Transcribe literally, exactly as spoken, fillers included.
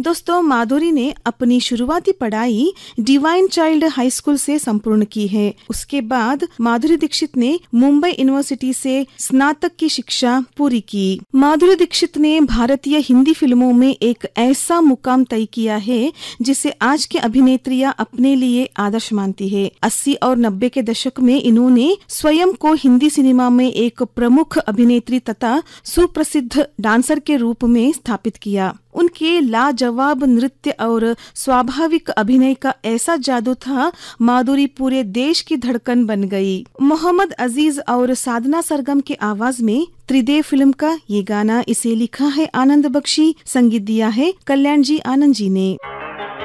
दोस्तों, माधुरी ने अपनी शुरुआती पढ़ाई डिवाइन चाइल्ड हाई स्कूल से संपूर्ण की है। उसके बाद माधुरी दीक्षित ने मुंबई यूनिवर्सिटी से स्नातक की शिक्षा पूरी की। माधुरी दीक्षित ने भारतीय हिंदी फिल्मों में एक ऐसा मुकाम तय किया है जिसे आज के अभिनेत्रियां अपने लिए आदर्श मानती है। अस्सी और नब्बे के दशक में इन्होंने स्वयं को हिंदी सिनेमा में एक प्रमुख अभिनेत्री तथा सुप्रसिद्ध डांसर के रूप में स्थापित किया। उनके लाजवाब नृत्य और स्वाभाविक अभिनय का ऐसा जादू था, माधुरी पूरे देश की धड़कन बन गई। मोहम्मद अजीज और साधना सरगम की आवाज में त्रिदेव फिल्म का ये गाना, इसे लिखा है आनंद बख्शी, संगीत दिया है कल्याण जी आनंद जी ने।